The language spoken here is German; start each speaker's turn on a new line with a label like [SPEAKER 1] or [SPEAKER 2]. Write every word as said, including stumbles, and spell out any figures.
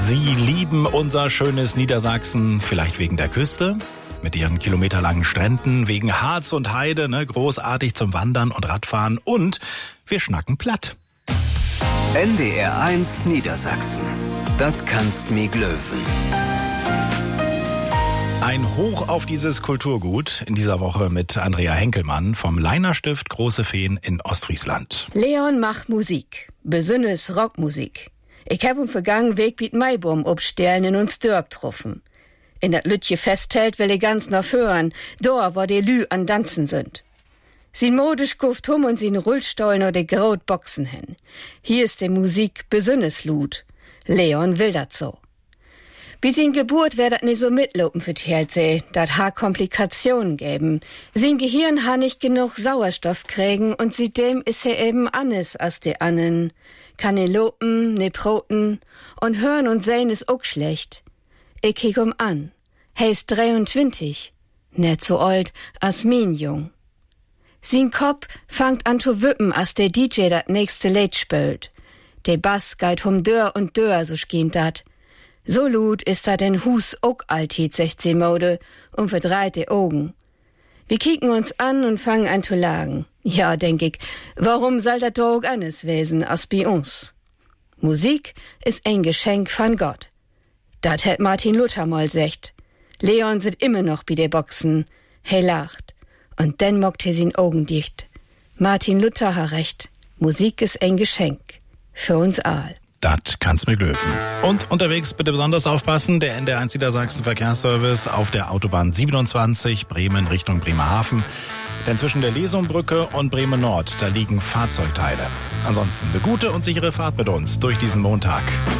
[SPEAKER 1] Sie lieben unser schönes Niedersachsen, vielleicht wegen der Küste, mit ihren kilometerlangen Stränden, wegen Harz und Heide, ne, großartig zum Wandern und Radfahren, und wir schnacken platt.
[SPEAKER 2] N D R eins Niedersachsen. Das kannst mi glöwen.
[SPEAKER 1] Ein Hoch auf dieses Kulturgut in dieser Woche mit Andrea Henkelmann vom Leiner-Stift Große Feen in Ostfriesland.
[SPEAKER 3] Leon macht Musik, besonders Rockmusik. Ich hab im vergangenen Weg mit Maibaum obstellen in uns Dörp getroffen. In dat Lütje festhält will ich ganz noch hören, da wo die Lü an Danzen sind. Sie modisch guft hum und sie Rullstollen oder Graut Boxen hin. Hier ist die Musik besonders Lut. Leon will dat so. Bis sin Geburt wär dat nicht so mitlopen für Herze, dat ha Komplikationen geben. Sin Gehirn ha nicht genug Sauerstoff kriegen und seitdem is er eben anders als die annen. Kann ne lopen, ne proten und hören und sehen is auch schlecht. Ich kick um an. He ist dreiundzwanzig, net so alt als min Jung. Sin Kopf fangt an zu wippen, als der D J dat nächste Lied spielt. Der Bass geht um Dör und Dör, so schient dat. So lut ist da den Hus auch altit sechzehn Mode und verdreht die Augen. Wir kicken uns an und fangen an zu lagen. Ja, denk ich, warum soll das doch auch anders wesen als bei uns? Musik ist ein Geschenk von Gott. Dat hätt Martin Luther mal secht. Leon sit immer noch bei der Boxen. He lacht. Und dann mockt he sin Augen dicht. Martin Luther ha recht. Musik ist ein Geschenk. Für uns all.
[SPEAKER 1] Das kann's mir glöwen. Und unterwegs bitte besonders aufpassen, der N D R eins Niedersachsen Verkehrsservice auf der Autobahn siebenundzwanzig Bremen Richtung Bremerhaven. Denn zwischen der Lesumbrücke und Bremen Nord, da liegen Fahrzeugteile. Ansonsten eine gute und sichere Fahrt mit uns durch diesen Montag.